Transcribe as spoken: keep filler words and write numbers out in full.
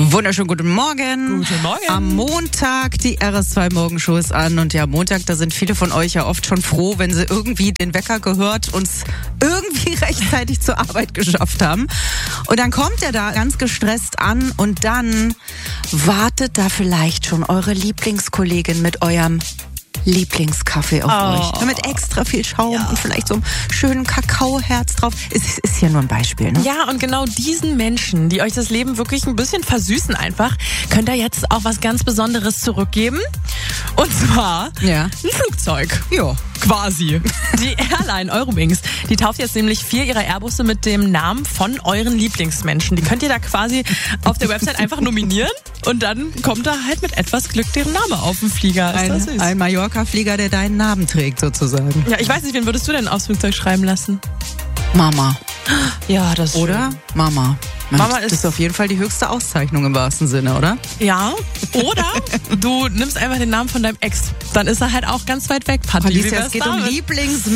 Wunderschönen guten Morgen. Guten Morgen. Am Montag, die R S zwei Morgenshow ist an. Und ja, Montag, da sind viele von euch ja oft schon froh, wenn sie irgendwie den Wecker gehört und es irgendwie rechtzeitig zur Arbeit geschafft haben. Und dann kommt er da ganz gestresst an und dann wartet da vielleicht schon eure Lieblingskollegin mit eurem Lieblingskaffee auf Oh. euch. Mit extra viel Schaum Ja. und vielleicht so einem schönen Kakaoherz drauf. Es ist ja nur ein Beispiel, ne? Ja, und genau diesen Menschen, die euch das Leben wirklich ein bisschen versüßen einfach, könnt ihr jetzt auch was ganz Besonderes zurückgeben. Und zwar Ja. ein Flugzeug. Ja. Quasi. Die Airline Eurowings, die tauft jetzt nämlich vier ihrer Airbusse mit dem Namen von euren Lieblingsmenschen. Die könnt ihr da quasi auf der Website einfach nominieren und dann kommt da halt mit etwas Glück deren Name auf den Flieger. Ist das Ein, süß? ein Mallorca-Flieger, der deinen Namen trägt, sozusagen. Ja, ich weiß nicht, wen würdest du denn aufs Flugzeug schreiben lassen? Mama. Ja, das Oder? Mama. Mama das ist- ist auf jeden Fall die höchste Auszeichnung im wahrsten Sinne, oder? Ja, oder du nimmst einfach den Namen von deinem Ex. Dann ist er halt auch ganz weit weg, Patti. Wie Alicia, wär's es geht um damit? Lieblingsmenschen.